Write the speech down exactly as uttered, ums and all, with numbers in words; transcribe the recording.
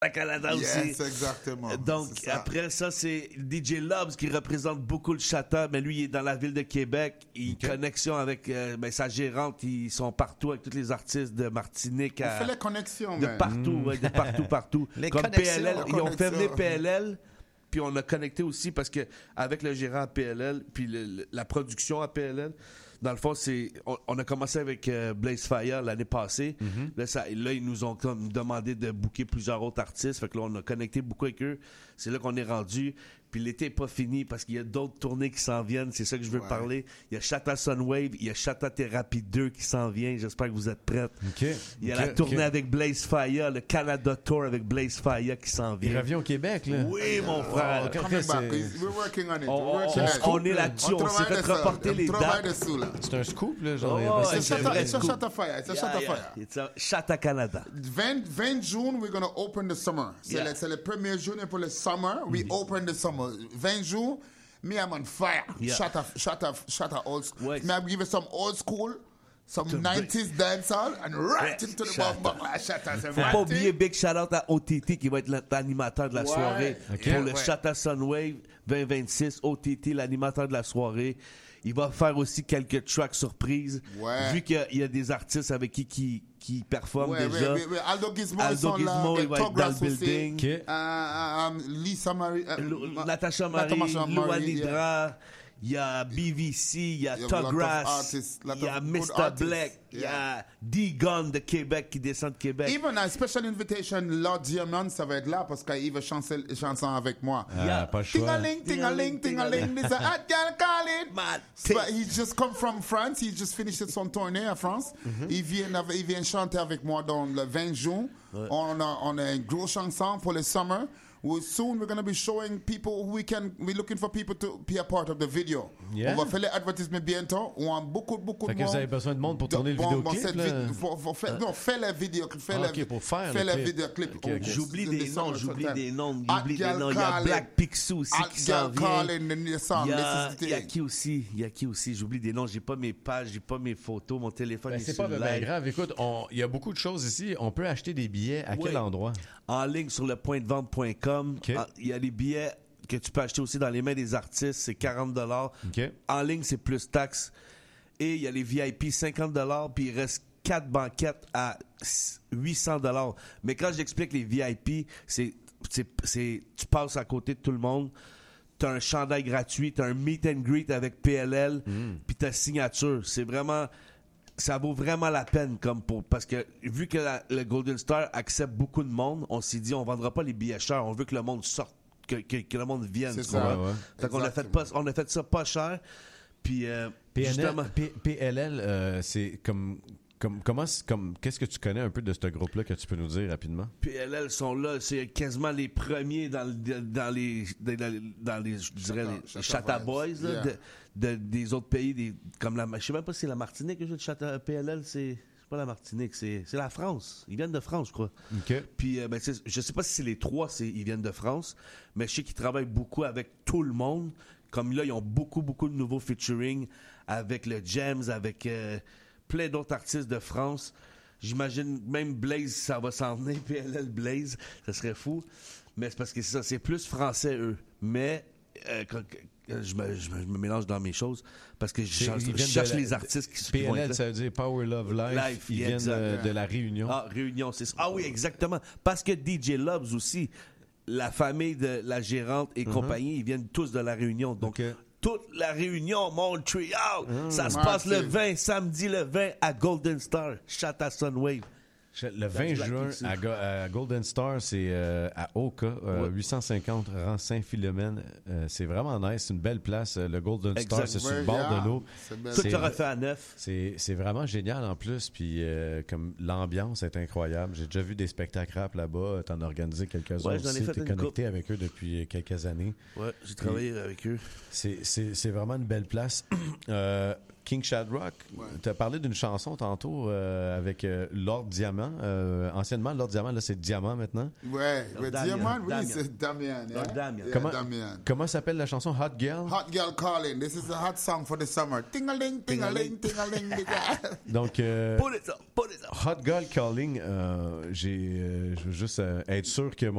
à Canada yes, aussi. Yes, exactement. Donc, ça. après ça, c'est D J Loves qui représente beaucoup le Chata, mais lui, il est dans la ville de Québec. Il okay. connexion avec euh, ben, sa gérante. Ils sont partout avec tous les artistes de Martinique. À, on fait les connexions, de man. partout, mm. ouais, de partout, partout. Les Comme P L L, ils ont fait venir P L L. Puis on a connecté aussi parce que avec le gérant à P L L, puis le, le, la production à P L L, dans le fond, c'est on, on a commencé avec euh, Blaze Fire l'année passée. Mm-hmm. Là, ça, là, ils nous ont comme demandé de booker plusieurs autres artistes. Fait que là, on a connecté beaucoup avec eux. C'est là qu'on est rendu. Puis l'été n'est pas fini parce qu'il y a d'autres tournées qui s'en viennent. C'est ça que je veux ouais. parler. Il y a Chata Sunwave, il y a Chata Therapy deux qui s'en vient. J'espère que vous êtes prêts. Okay. Il y a okay. la tournée okay. avec Blaze Fire, le Canada Tour avec Blaze Fire qui s'en vient. Il revient au Québec, là. Oui, mon frère. Oh, okay, We're working on it. On, on, on, on est là-dessus. On, on s'est fait reporter les dates. C'est un scoop, là. Genre, oh, c'est un Chata Fire. It's a Chata Fire. It's a Chata Canada. vingt June, we're going to open the summer. C'est yeah. le, le premier journée pour le summer. We mm-hmm. open the summer. vingt jours. Me, I'm on fire. Yeah. Shut up, shut up, shut up old school. Wait. Me, I'm giving some old school, some to nineties dancehall, and right yeah. into the bum bum. Faut pas oublier big shout out à O T T qui va être l'animateur de la ouais. soirée okay. pour le ouais. Chata Sunwave vingt vingt-six. O T T, l'animateur de la soirée. Il va faire aussi quelques tracks surprises. Ouais. Vu qu'il y, y a des artistes avec qui qui qui performent ouais, déjà. Ouais, ouais, ouais. Aldo Gizmo, Aldo Gizmo là, il va être dans le building. Okay. Uh, um, Lisa Marie, uh, L- Natasha Marie, Luan Hydra, il y a B V C, il y a Tuggrass, il y a mister Black, il y a D-Gun de Québec qui descend de Québec. Even a special invitation, Lord Diamond, ça va être là parce qu'il veut chanter chanson avec moi. Ah, yeah. Pas le choix. Ting-a-ling, ting-a-ling, ting-a-ling, this a hot girl calling. Man, he just come from France, he just finished son tournée à France. Mm-hmm. Il vient, il vient chanter avec moi dans le vingt juin. Ouais. On a, on a une grosse chanson pour le summer. Well, soon we're going to be showing people who we can. We're looking for people to be a part of the video. Yeah. On va faire les advertisements bientôt. On a beaucoup, beaucoup fait de que monde. Vous avez besoin de monde pour tourner bon, le vidéoclip. Bon, vi- faut, faut faire, non, fais la vidéo. Fais ah, la, okay, pour faire fais le la clip. vidéoclip. Okay, okay. J'oublie des noms, j'oublie des noms, j'oublie des noms. Il y a Black Picsou aussi Hot qui s'en vient. Il y a, il y a qui aussi, il y a qui aussi. J'oublie des noms. J'ai pas mes pages, j'ai pas mes photos, mon téléphone. Ben, est c'est sur pas bien grave. Écoute, il y a beaucoup de choses ici. On peut acheter des billets à oui. quel endroit? En ligne sur le point de vente point com. Okay. Il y a les billets que tu peux acheter aussi dans les mains des artistes, c'est quarante dollars. Okay. En ligne, c'est plus taxes. Et il y a les V I P, cinquante dollars, puis il reste quatre banquettes à huit cents dollars. Mais quand j'explique les V I P, c'est, c'est, c'est tu passes à côté de tout le monde, t'as un chandail gratuit, t'as un meet and greet avec P L L, mm. puis ta signature. C'est vraiment... Ça vaut vraiment la peine comme pour parce que vu que la, le Golden Star accepte beaucoup de monde, on s'est dit on vendra pas les billets chers, on veut que le monde sorte. Que, que, que le monde vienne. C'est ça, ouais, ouais. Donc on a fait pas, on a fait ça pas cher. Puis euh, P N L, justement, P, P L L, euh, c'est comme, comme comment, comme qu'est-ce que tu connais un peu de ce groupe-là que tu peux nous dire rapidement? P L L sont là, c'est quasiment les premiers dans le, dans les dans les, dans les je dirais les, les Chata Boys là, yeah. de, de, des autres pays, des, comme la, je sais même pas si c'est la Martinique que je dis Chata P L L, c'est pas la Martinique, c'est, c'est la France. Ils viennent de France, je crois. Okay. Puis, euh, ben, je sais pas si c'est les trois, c'est, ils viennent de France, mais je sais qu'ils travaillent beaucoup avec tout le monde. Comme là, ils ont beaucoup, beaucoup de nouveaux featuring avec le James, avec euh, plein d'autres artistes de France. J'imagine même Blaze, ça va s'en venir, P L L Blaze, ça serait fou. Mais c'est parce que c'est ça, c'est plus français, eux. Mais... Euh, quand, je, me, je, me, je me mélange dans mes choses parce que je cherche, je cherche les artistes qui, P L L, qui vont être là. Ça veut dire Power Love Life. Life ils yeah, viennent de, de la Réunion. Ah, Réunion, c'est ça. Ah oui, exactement. Parce que D J Loves aussi, la famille de la gérante et uh-huh. compagnie, ils viennent tous de la Réunion. Donc, okay. toute la Réunion, Montréal, mmh, ça se passe le vingt, samedi le vingt à Golden Star, Chata Sunwave. Le vingt juin à, Go- à Golden Star, c'est euh, à Oka, euh, ouais. huit cent cinquante rang Saint-Philomène. Euh, c'est vraiment nice, c'est une belle place. Le Golden Star, exact. C'est sur le bord yeah. de l'eau. Tout est refait à neuf. C'est, c'est vraiment génial en plus. Puis euh, comme l'ambiance est incroyable. J'ai déjà vu des spectacles rap là-bas. T'en as organisé quelques-uns ouais, aussi. T'es connecté couple. Avec eux depuis quelques années. Ouais, j'ai travaillé Et avec eux. C'est, c'est, c'est vraiment une belle place. euh, King Shadrock, Ouais. tu as parlé d'une chanson tantôt euh, avec euh, Lord Diamant. Euh, anciennement, Lord Diamant, là, c'est Diamant maintenant. Ouais, ouais, Damien, Diamond, oui, Damien. c'est Damien. Lord Yeah? Damien. Yeah, Comment, Damien. comment s'appelle la chanson Hot Girl? Hot Girl Calling. This is a hot song for the summer. Ting-a-ling, ting-a-ling, ting-a-ling. Donc, euh, Put it up, put it up. Hot Girl Calling, euh, j'ai, euh, je veux juste euh, être sûr que mon